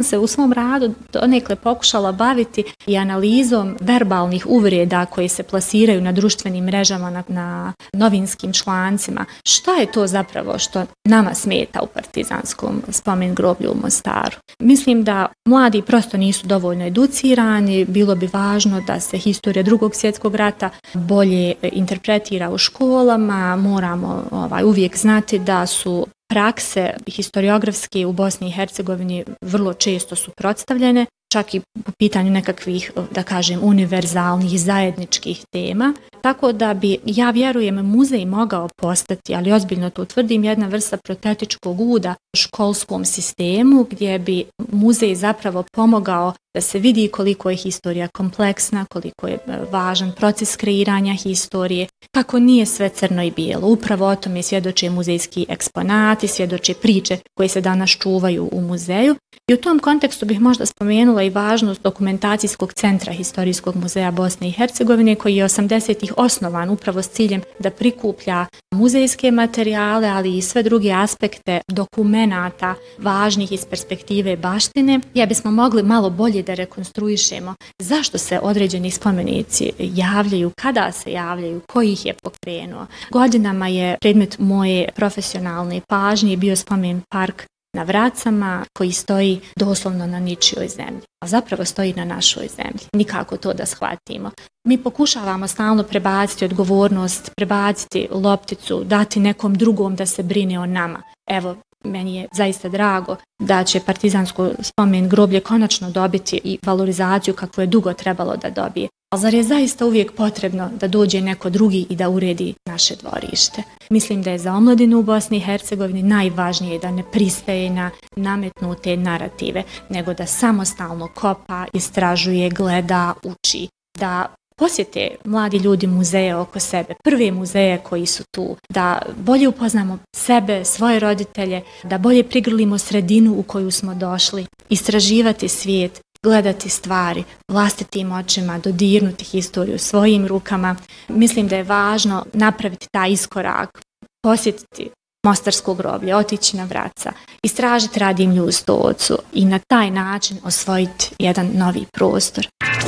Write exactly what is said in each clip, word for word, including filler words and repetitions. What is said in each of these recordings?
se u svom radu donekle pokušala baviti i analizom verbalnih uvreda koje se plasiraju na društvenim mrežama, na, na novinskim člancima. Šta je to zapravo što nama smeta u partizanskom spomen groblju u Mostaru? Mislim da mladi prosto nisu dovoljno educirani, bilo bi važno da se historija drugog svjetskog rata bolje interpretira u školama, moramo ovaj, uvijek znati da su prakse historiografske u Bosni i Hercegovini vrlo često suprotstavljene, čak i po pitanju nekakvih, da kažem, univerzalnih zajedničkih tema. Tako da bi, ja vjerujem, muzej mogao postati, ali ozbiljno to tvrdim, jedna vrsta protetičkog uda školskom sistemu, gdje bi muzej zapravo pomogao da se vidi koliko je historija kompleksna, koliko je važan proces kreiranja historije, kako nije sve crno i bijelo. Upravo o tome svjedoče muzejski eksponati, svjedoče priče koje se danas čuvaju u muzeju. I u tom kontekstu bih možda spomenula i važnost dokumentacijskog centra Historijskog muzeja Bosne i Hercegovine, koji je osamdesetih osnovan upravo s ciljem da prikuplja muzejske materijale, ali i sve druge aspekte dokumenata važnih iz perspektive baštine. Ja bismo mogli malo bolje da rekonstruišemo zašto se određeni spomenici javljaju, kada se javljaju, koji ih je pokrenuo. Godinama je predmet moje profesionalne pažnje bio spomen park na Vracama, koji stoji doslovno na ničijoj zemlji, a zapravo stoji na našoj zemlji. Nikako to da shvatimo. Mi pokušavamo stalno prebaciti odgovornost, prebaciti lopticu, dati nekom drugom da se brine o nama. Evo, meni je zaista drago da će partizansko spomen groblje konačno dobiti i valorizaciju kakvu je dugo trebalo da dobije. Ali zar je zaista uvijek potrebno da dođe neko drugi i da uredi naše dvorište? Mislim da je za omladinu u Bosni i Hercegovini najvažnije da ne pristaje na nametnute narative, nego da samostalno kopa, istražuje, gleda, uči, da posjete mladi ljudi muzeje oko sebe, prve muzeje koji su tu, da bolje upoznamo sebe, svoje roditelje, da bolje prigrlimo sredinu u koju smo došli, istraživati svijet, gledati stvari vlastitim očima, dodirnuti historiju svojim rukama. Mislim da je važno napraviti taj iskorak, posjetiti Mostarsko groblje, otići na Vraca, istražiti Radimlju u Stocu i na taj način osvojiti jedan novi prostor.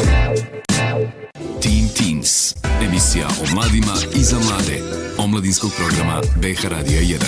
Teen Teens, emisija o mladima i za mlade, omladinskog programa B H Radija jedan.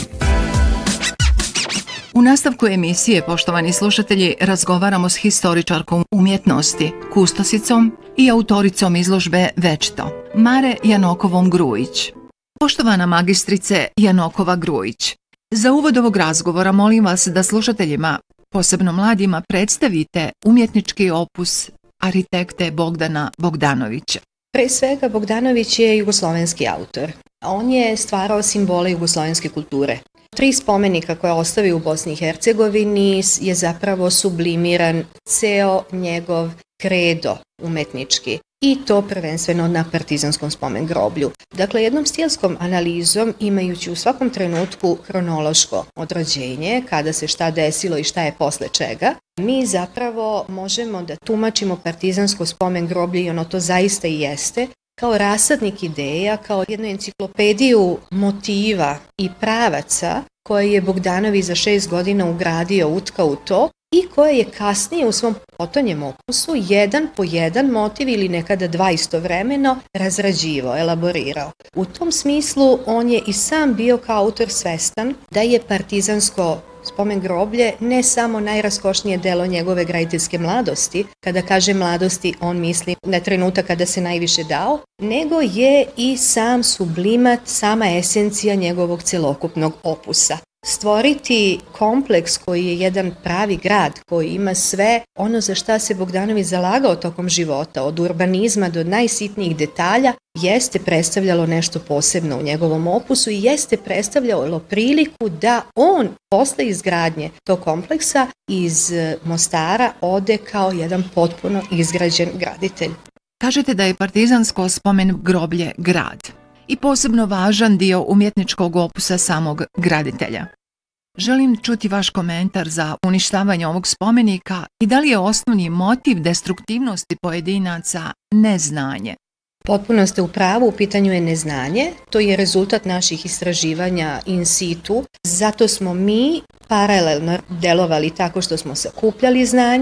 U nastavku emisije, poštovani slušatelji, razgovaramo s historičarkom umjetnosti, kustosicom i autoricom izložbe Večito, Mare Janokovom-Grujić. Poštovana magistrice Janokova-Grujić, za uvod ovog razgovora molim vas da slušateljima, posebno mladima, predstavite umjetnički opus arhitekte Bogdana Bogdanovića. Pre svega, Bogdanović je jugoslovenski autor. On je stvarao simbole jugoslovenske kulture. Tri spomenika koje ostavi u Bosni i Hercegovini je zapravo sublimiran ceo njegov kredo umetnički. I to prvenstveno na partizanskom spomen groblju. Dakle, jednom stilskom analizom, imajući u svakom trenutku hronološko odrođenje, kada se šta desilo i šta je posle čega, mi zapravo možemo da tumačimo partizansko spomen groblje, i ono to zaista i jeste, kao rasadnik ideja, kao jednu enciklopediju motiva i pravaca koje je Bogdanović za šest godina ugradio, utkao u to, i koje je kasnije u svom potonjem opusu jedan po jedan motiv ili nekada dva istovremeno razrađivao, elaborirao. U tom smislu on je i sam bio kao autor svestan da je partizansko spomen groblje ne samo najraskošnije delo njegove graditeljske mladosti, kada kaže mladosti on misli na trenutak kada se najviše dao, nego je i sam sublimat, sama esencija njegovog celokupnog opusa. Stvoriti kompleks koji je jedan pravi grad, koji ima sve ono za šta se Bogdanović zalagao tokom života, od urbanizma do najsitnijih detalja, jeste predstavljalo nešto posebno u njegovom opusu i jeste predstavljalo priliku da on posle izgradnje tog kompleksa iz Mostara ode kao jedan potpuno izgrađen graditelj. Kažete da je partizansko spomen groblje grad i posebno važan dio umjetničkog opusa samog graditelja. Želim čuti vaš komentar za uništavanje ovog spomenika i da li je osnovni motiv destruktivnosti pojedinaca neznanje. Potpuno ste u pravu, u pitanju je neznanje, to je rezultat naših istraživanja in situ, zato smo mi paralelno delovali tako što smo sakupljali znanje,